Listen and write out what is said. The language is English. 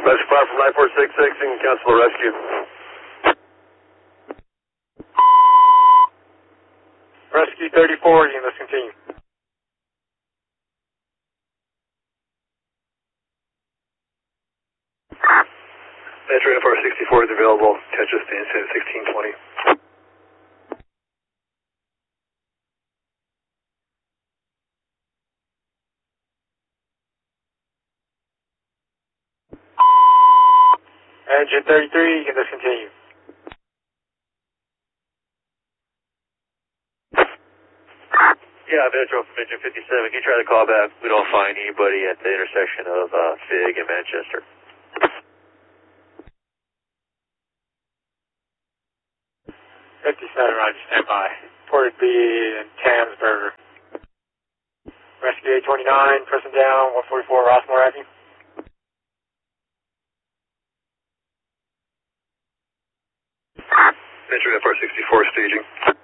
Rescue 5 from 9466 and cancel the rescue. Rescue 34, you must continue. Metro NFR 64 is available. Catch us to incident 1620. Engine 33, you can discontinue. Yeah, Metro from engine 57. Can you try to call back? We don't find anybody at the intersection of Fig and Manchester. 57, Roger, stand by. Port B and Tamsburger. Rescue 829, pressing down, 144 Rossmore Avenue. Metro NFR 64 staging.